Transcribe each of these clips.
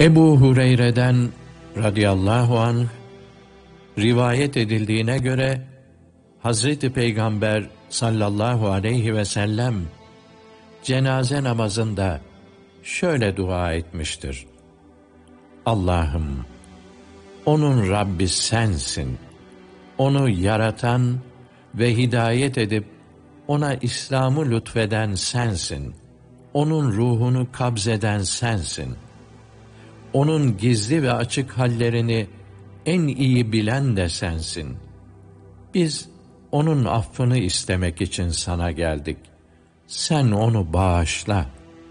Ebu Hureyre'den radıyallahu anh rivayet edildiğine göre Hazreti Peygamber sallallahu aleyhi ve sellem cenaze namazında şöyle dua etmiştir: Allah'ım, onun Rabbi sensin. Onu yaratan ve hidayet edip ona İslam'ı lütfeden sensin. Onun ruhunu kabzeden sensin. Onun gizli ve açık hallerini en iyi bilen de sensin. Biz onun affını istemek için sana geldik. Sen onu bağışla.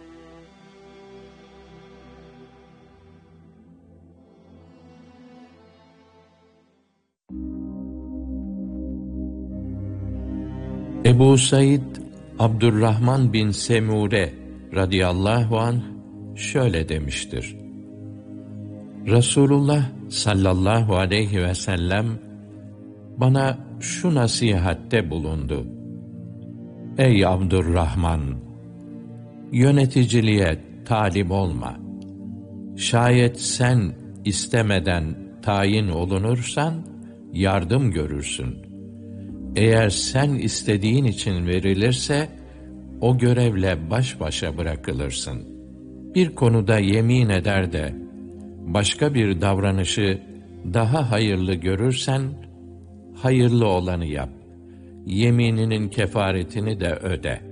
Ebu Said Abdurrahman bin Semure radıyallahu anh şöyle demiştir: Resulullah sallallahu aleyhi ve sellem bana şu nasihatte bulundu: Ey Abdurrahman! Yöneticiliğe talip olma. Şayet sen istemeden tayin olunursan yardım görürsün. Eğer sen istediğin için verilirse o görevle baş başa bırakılırsın. Bir konuda yemin eder de başka bir davranışı daha hayırlı görürsen hayırlı olanı yap. Yemininin kefaretini de öde.